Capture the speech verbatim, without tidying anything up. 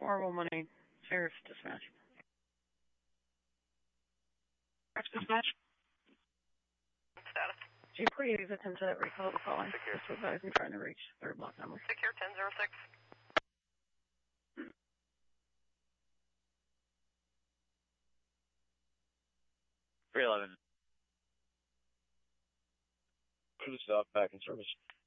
Horrible money. Sheriff's dispatch. Sheriff's dispatch. Status. G please attend to that recall the calling. Secure. Just advise I'm trying to reach third block number. Secure ten zero six. three eleven. Crew stop back in service.